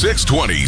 620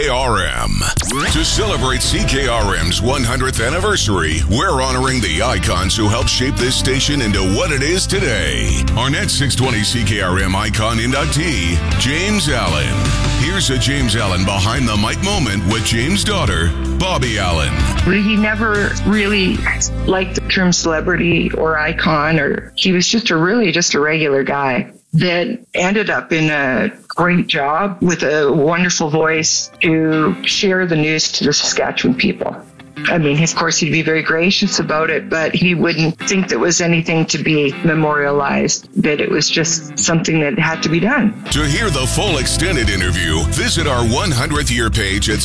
CKRM. To celebrate CKRM's 100th anniversary, we're honoring the icons who helped shape this station into what it is today. Our next 620 CKRM icon inductee, James Allen. Here's a James Allen behind the mic moment with James' daughter, Bobby Allen. He never really liked the term celebrity or icon, or he was just a regular guy that ended up in a great job with a wonderful voice to share the news to the Saskatchewan people. I mean, of course, he'd be very gracious about it, but he wouldn't think there was anything to be memorialized, that it was just something that had to be done. To hear the full extended interview, visit our 100th year page at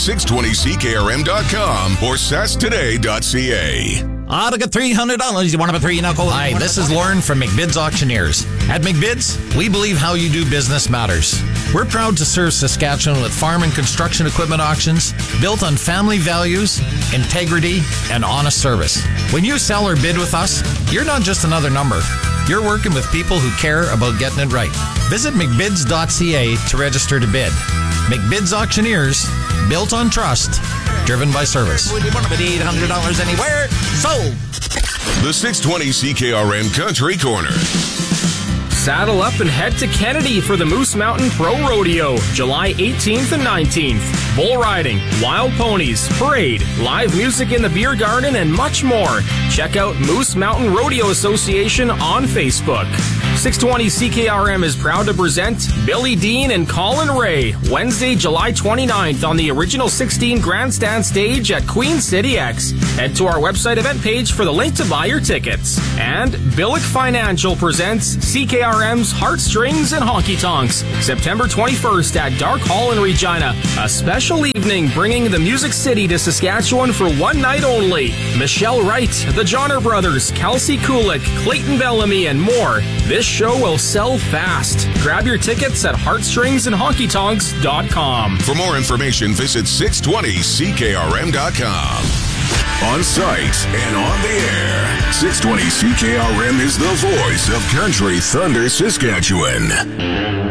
620ckrm or sastoday.ca. I got $300. You want to have a three knuckle? Hi, this is Lauren from McBid's Auctioneers. At McBid's, we believe how you do business matters. We're proud to serve Saskatchewan with farm and construction equipment auctions built on family values, integrity, and honest service. When you sell or bid with us, you're not just another number. You're working with people who care about getting it right. Visit mcbids.ca to register to bid. McBid's Auctioneers, built on trust, driven by service. Would you want to bid $800 anywhere? Sold! The 620 CKRM Country Corner. Saddle up and head to Kennedy for the Moose Mountain Pro Rodeo, July 18th and 19th. Bull riding, wild ponies, parade, live music in the beer garden, and much more. Check out Moose Mountain Rodeo Association on Facebook. 620 CKRM is proud to present Billy Dean and Colin Ray, Wednesday, July 29th on the Original 16 Grandstand stage at Queen City X. Head to our website event page for the link to buy your tickets. And Billick Financial presents CKRM's Heartstrings and Honky Tonks, September 21st at Dark Hall in Regina. A special evening bringing the Music City to Saskatchewan for one night only. Michelle Wright, the Johnner Brothers, Kelsey Kulik, Clayton Bellamy, and more. This show will sell fast. Grab your tickets at heartstringsandhonkytonks.com. For more information, visit 620ckrm.com. On site and on the air, 620 CKRM is the voice of Country Thunder, Saskatchewan.